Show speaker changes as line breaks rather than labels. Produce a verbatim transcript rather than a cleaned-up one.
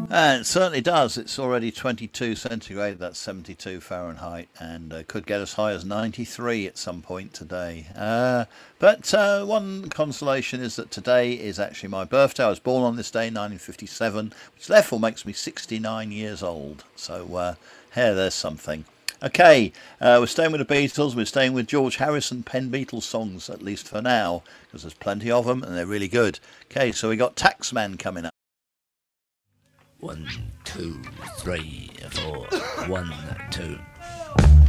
And it certainly does. It's already twenty-two centigrade, that's seventy-two Fahrenheit, and uh, could get as high as ninety-three at some point today. Uh, but uh, one consolation is that today is actually my birthday. I was born on this day, nineteen fifty-seven, which therefore makes me sixty-nine years old. So, uh, here, there's something. Okay, uh, we're staying with the Beatles. We're staying with George Harrison pen Beatles songs, at least for now, because there's plenty of them and they're really good. Okay, so we got Taxman coming up.
One, two, three, four. One, two.